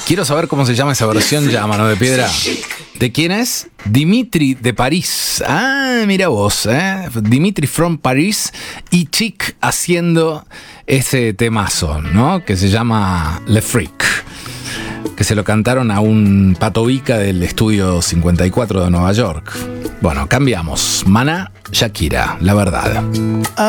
Quiero saber cómo se llama esa versión ya, Mano de Piedra. ¿De quién es? Dimitri de París. Ah, mira vos, Dimitri from Paris y Chic haciendo ese temazo, ¿no? Que se llama Le Freak. Que se lo cantaron a un patovica del estudio 54 de Nueva York. Bueno, cambiamos. Maná, Shakira, la verdad.